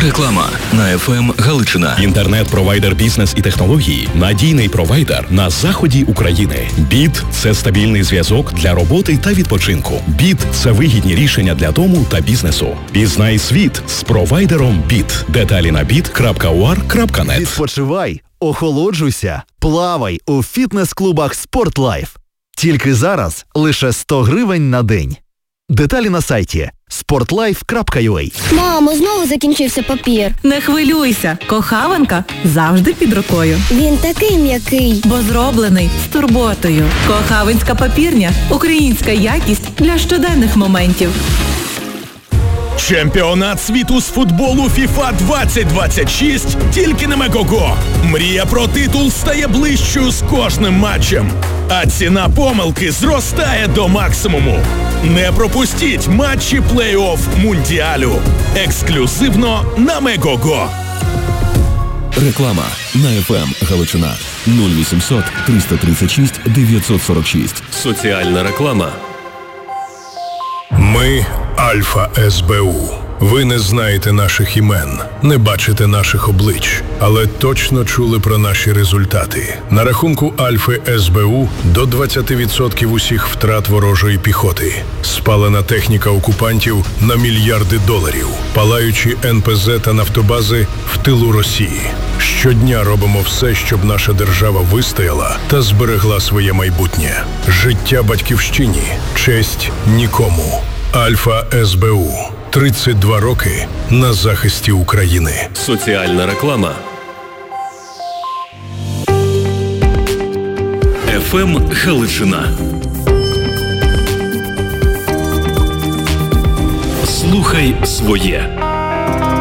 Реклама на ФМ Галичина. Інтернет-провайдер бізнес і технології – надійний провайдер на заході України. БІТ – це стабільний зв'язок для роботи та відпочинку. БІТ – це вигідні рішення для дому та бізнесу. Пізнай світ з провайдером БІТ. Деталі на bit.ur.net. Відпочивай, охолоджуйся, плавай у фітнес-клубах «Спортлайф». Тільки зараз лише 100 гривень на день. Деталі на сайті sportlife.ua. Мамо, знову закінчився папір. Не хвилюйся, кохаванка завжди під рукою. Він такий м'який. Бо зроблений з турботою. Кохавинська папірня – українська якість для щоденних моментів. Чемпіонат світу з футболу FIFA 2026 тільки на Мегого. Мрія про титул стає ближчою з кожним матчем, а ціна помилки зростає до максимуму. Не пропустіть матчі плей-офф Мундіалю. Ексклюзивно на Мегого. Реклама на ФМ Галичина. 0800 336 946. Соціальна реклама. Ми Альфа СБУ. Ви не знаєте наших імен, не бачите наших облич, але точно чули про наші результати. На рахунку Альфи СБУ до 20% усіх втрат ворожої піхоти. Спалена техніка окупантів на мільярди доларів. Палаючі НПЗ та нафтобази в тилу Росії. Щодня робимо все, щоб наша держава вистояла та зберегла своє майбутнє. Життя батьківщині, честь нікому. Альфа СБУ. 32 роки на захисті України. Соціальна реклама. ФМ Галичина. Слухай своє.